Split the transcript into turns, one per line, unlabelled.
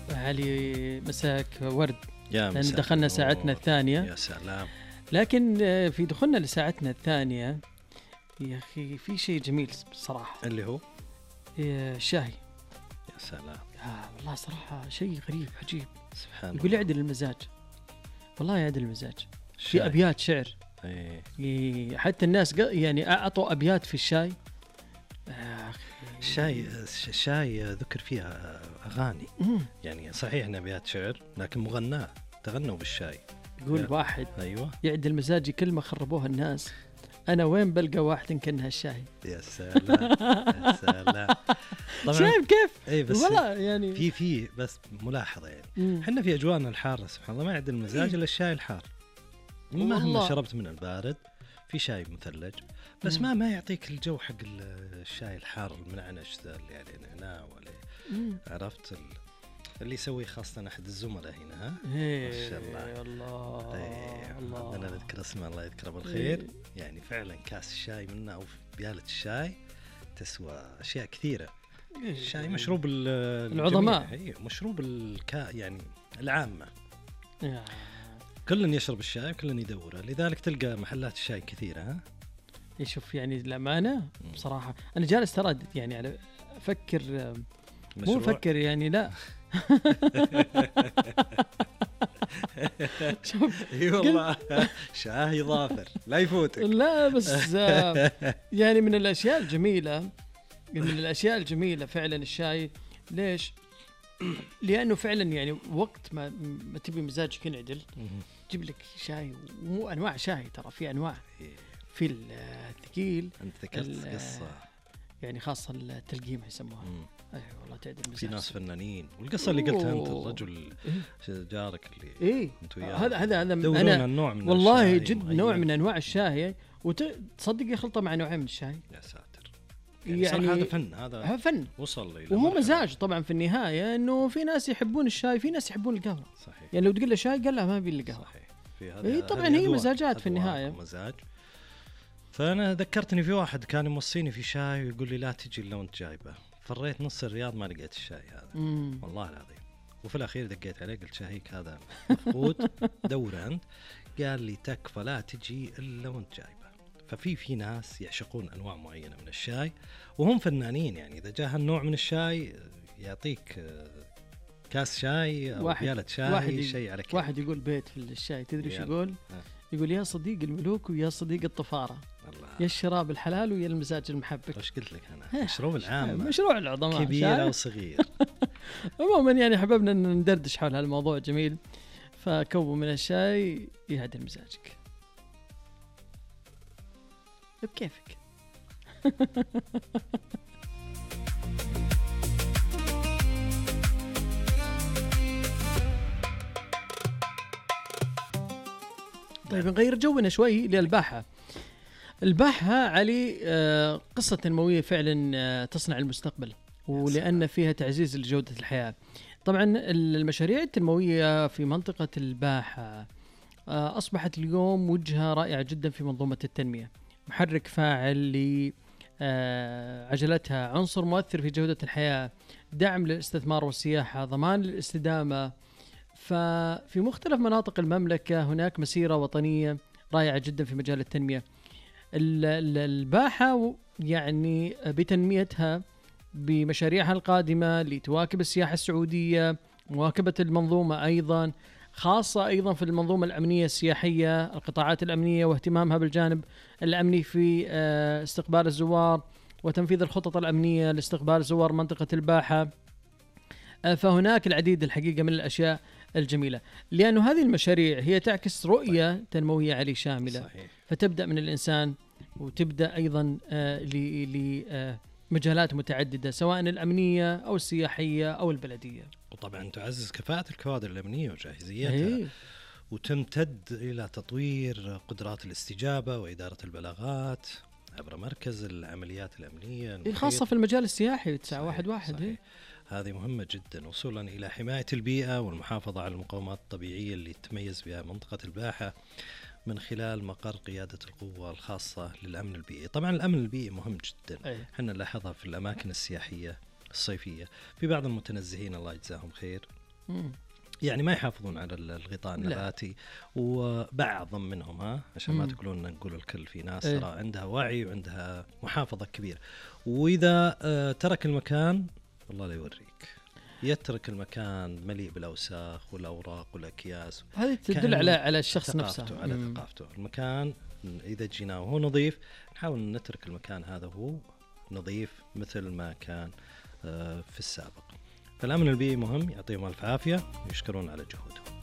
علي مساك ورد.
يا
لأن دخلنا ساعتنا الثانية.
يا سلام.
لكن في دخولنا لساعتنا الثانية يا أخي في شيء جميل بصراحة،
اللي هو
الشاي.
يا سلام.
والله صراحة شيء غريب عجيب.
سبحان الله.
يقول يعدل المزاج، والله يعدل المزاج.
الشاي.
في أبيات شعر حتى الناس يعني أعطوا أبيات في الشاي.
الشاي ذكر فيها أغاني. يعني صحيح نبيات شعر لكن مغناه، تغنوا بالشاي.
يقول واحد
أيوة
يعدل مزاجي كلمة خربوها الناس، أنا وين بلقى واحد كأنها الشاي.
يا سلام. يا سلام. طبعا
شايف كيف؟
أي بس
والله يعني
في بس ملاحظة، يعني احنا في أجواءنا الحارة سبحان الله ما يعدل المزاج إلا الشاي الحار. مهما شربت من البارد في شاي مثلج بس ما يعطيك الجو حق الشاي الحار المنعنش ذا اللي عليه نعناع ولا عرفت اللي يسوي خاصة أحد الزملاء هنا. ما شاء الله. الله عندنا نذكر اسمه الله يذكره بالخير. يعني فعلا كاس الشاي منه أو بيالة الشاي تسوى أشياء كثيرة. الشاي مشروب
العظماء،
مشروب يعني العامة. كلن يشرب الشاي كلن يدوره، لذلك تلقى محلات الشاي كثيرة.
يشوف يعني الأمانة بصراحة أنا جالس تردد يعني على أفكر مو أفكر يعني لا
شوف اي والله شاي ظافر لا يفوتك.
لا بس يعني من الأشياء الجميلة فعلا الشاي. ليش؟ لأنه فعلا يعني وقت ما تبي مزاجك ينعدل جيب لك شاي، ومو أنواع شاي ترى، في أنواع، في الثقيل.
أنت ذكرت قصة
يعني خاصة التلقيم يسموها. أيوة والله تعدل مزاج.
في ناس فنانين، والقصة اللي قلتها أنت الرجل جارك اللي أنت وياه
هذا
أنا النوع من
والله جد نوع من أنواع الشاي، وتصدق يخلطه مع نوعين من الشاي.
يا ساتر. يعني هذا فن، هذا
فن
وصل لي
وهو مزاج طبعا في النهاية. إنه في ناس يحبون الشاي، في ناس يحبون القهوة.
صحيح.
يعني لو تقول له شاي قال له ما بي إلا قهوة.
صحيح. في هذا
طبعا هي مزاجات في النهاية.
مزاج. فأنا ذكرتني في واحد كان موصيني في شاي ويقول لي لا تجي إلا وأنت جايبه. فريت نص الرياض ما لقيت الشاي هذا. والله العظيم. وفي الأخير دقيت عليه قلت شايك هذا مفقود دوره أنت. قال لي تكفى لا تجي إلا وأنت جايبه. ففي ناس يعشقون أنواع معينة من الشاي وهم فنانين. يعني إذا جاء النوع من الشاي يعطيك كاس شاي أو بيالة شاي شيء على كيف.
واحد يقول بيت في الشاي تدري شو يقول؟ يقول يا صديق الملوك ويا صديق الطفارة، يا الشراب الحلال ويا المزاج المحبك.
وش قلت لك أنا؟ مشروب العام،
مشروع العظماء
كبير أو صغير.
عموما يعني حببنا أن ندردش حول هالموضوع جميل. فكوب من الشاي يعدل مزاجك بكيفك. طيب نغير جونا شوي للباحة. الباحة علي قصة تنموية فعلا تصنع المستقبل، ولأن فيها تعزيز لجودة الحياة. طبعا المشاريع التنموية في منطقة الباحة أصبحت اليوم وجهة رائعة جدا في منظومة التنمية، محرك فاعل لعجلتها، عنصر مؤثر في جودة الحياة، دعم للاستثمار والسياحة، ضمان للاستدامة. ففي مختلف مناطق المملكة هناك مسيرة وطنية رائعة جدا في مجال التنمية. الباحة يعني بتنميتها بمشاريعها القادمة لتواكب السياحة السعودية، مواكبة المنظومة أيضا، خاصة أيضا في المنظومة الأمنية السياحية، القطاعات الأمنية واهتمامها بالجانب الأمني في استقبال الزوار وتنفيذ الخطط الأمنية لاستقبال زوار منطقة الباحة. فهناك العديد الحقيقة من الأشياء الجميلة، لأنه هذه المشاريع هي تعكس رؤية تنموية علي شاملة. صحيح. فتبدأ من الإنسان وتبدأ أيضا لمجالات متعددة سواء الأمنية أو السياحية أو البلدية.
وطبعا تعزز كفاءة الكوادر الأمنية وجاهزيتها. وتمتد إلى تطوير قدرات الاستجابة وإدارة البلاغات عبر مركز العمليات الأمنية
خاصة في المجال السياحي 911.
هذه مهمة جدا، وصولا إلى حماية البيئة والمحافظة على المقومات الطبيعية اللي تميز بها منطقة الباحة من خلال مقر قيادة القوة الخاصة للأمن البيئي. طبعا الأمن البيئي مهم جدا. احنا نلاحظها في الأماكن السياحية الصيفية، في بعض المتنزهين الله يجزاهم خير يعني ما يحافظون على الغطاء النباتي. وبعض منهم عشان ما تقولون نقول الكل، في ناس ترى عندها وعي وعندها محافظة كبيرة، وإذا ترك المكان والله لا يوريك، يترك المكان مليء بالأوساخ والأوراق والأكياس.
هذه تدل على الشخص نفسه،
على ثقافته. المكان إذا جينا وهو نظيف نحاول نترك المكان هذا هو نظيف مثل ما كان في السابق. فالأمن البيئي مهم، يعطيهم ألف عافية ويشكرون على جهودهم.